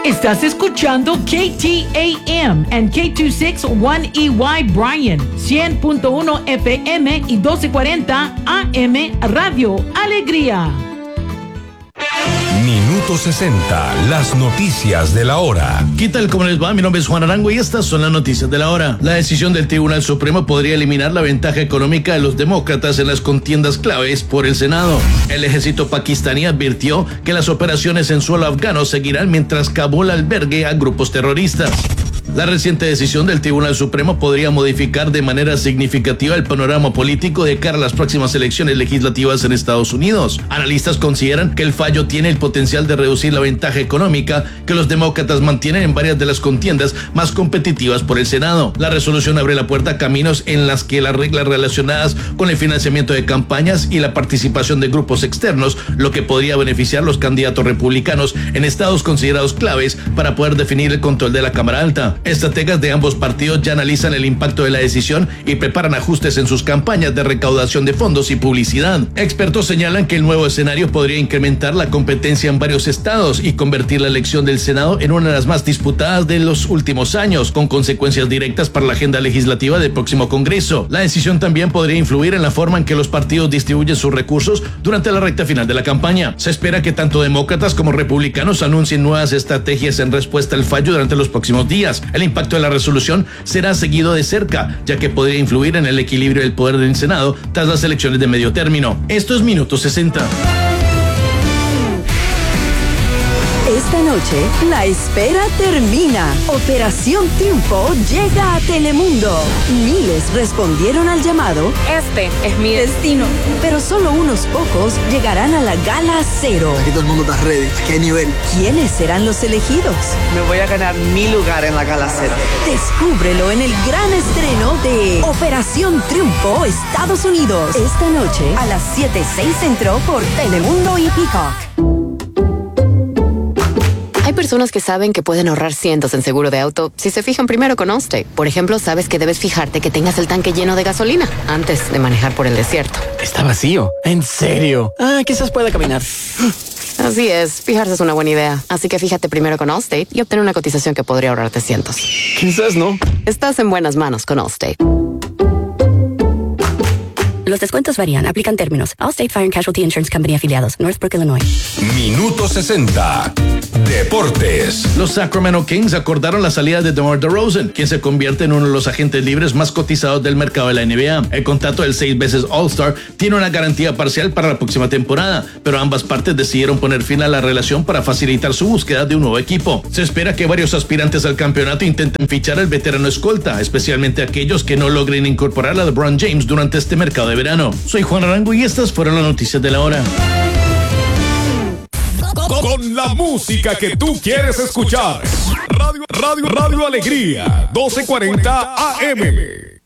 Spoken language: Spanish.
Estás escuchando KTAM and K261EY Bryan, 100.1 FM y 1240 AM Radio Alegría. Minuto 60, las noticias de la hora. ¿Qué tal? ¿Cómo les va? Mi nombre es Juan Arango y estas son las noticias de la hora. La decisión del Tribunal Supremo podría eliminar la ventaja económica de los demócratas en las contiendas claves por el Senado. El ejército pakistaní advirtió que las operaciones en suelo afgano seguirán mientras Kabul albergue a grupos terroristas. La reciente decisión del Tribunal Supremo podría modificar de manera significativa el panorama político de cara a las próximas elecciones legislativas en Estados Unidos. Analistas consideran que el fallo tiene el potencial de reducir la ventaja económica que los demócratas mantienen en varias de las contiendas más competitivas por el Senado. La resolución abre la puerta a caminos en las que las reglas relacionadas con el financiamiento de campañas y la participación de grupos externos, lo que podría beneficiar a los candidatos republicanos en estados considerados claves para poder definir el control de la Cámara Alta. Estrategas de ambos partidos ya analizan el impacto de la decisión y preparan ajustes en sus campañas de recaudación de fondos y publicidad. Expertos señalan que el nuevo escenario podría incrementar la competencia en varios estados y convertir la elección del Senado en una de las más disputadas de los últimos años, con consecuencias directas para la agenda legislativa del próximo Congreso. La decisión también podría influir en la forma en que los partidos distribuyen sus recursos durante la recta final de la campaña. Se espera que tanto demócratas como republicanos anuncien nuevas estrategias en respuesta al fallo durante los próximos días. El impacto de la resolución será seguido de cerca, ya que podría influir en el equilibrio del poder del Senado tras las elecciones de medio término. Esto es Minuto 60. Esta noche, la espera termina. Operación Triunfo llega a Telemundo. Miles respondieron al llamado. Este es mi destino. Pero solo unos pocos llegarán a la Gala Cero. Aquí todo el mundo está ready. ¿A qué nivel? ¿Quiénes serán los elegidos? Me voy a ganar mi lugar en la Gala Cero. Descúbrelo en el gran estreno de Operación Triunfo Estados Unidos. Esta noche a las 7:06 Centro por Telemundo y Peacock. Hay personas que saben que pueden ahorrar cientos en seguro de auto si se fijan primero con Allstate. Por ejemplo, sabes que debes fijarte que tengas el tanque lleno de gasolina antes de manejar por el desierto. Está vacío. ¿En serio? Quizás pueda caminar. Así es, fijarse es una buena idea. Así que fíjate primero con Allstate y obtén una cotización que podría ahorrarte cientos. Quizás no. Estás en buenas manos con Allstate. Los descuentos varían. Aplican términos. Allstate Fire and Casualty Insurance Company afiliados. Northbrook, Illinois. Minuto 60. Deportes. Los Sacramento Kings acordaron la salida de DeMar DeRozan, quien se convierte en uno de los agentes libres más cotizados del mercado de la NBA. El contrato del 6 veces All-Star tiene una garantía parcial para la próxima temporada, pero ambas partes decidieron poner fin a la relación para facilitar su búsqueda de un nuevo equipo. Se espera que varios aspirantes al campeonato intenten fichar al veterano escolta, especialmente aquellos que no logren incorporar a LeBron James durante este mercado de verano. Soy Juan Arango y estas fueron las noticias de la hora. Con la música que tú quieres escuchar. Radio Alegría, 1240 AM.